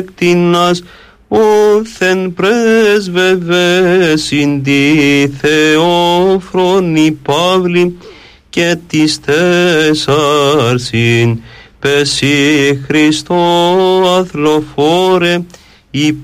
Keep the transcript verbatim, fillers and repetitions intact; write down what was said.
κτηνάς όθεν πρέσβευε συν τη Θεόφρονη Παύλη και της Τέσσαρσιν πεσί Χριστό αθλοφόρε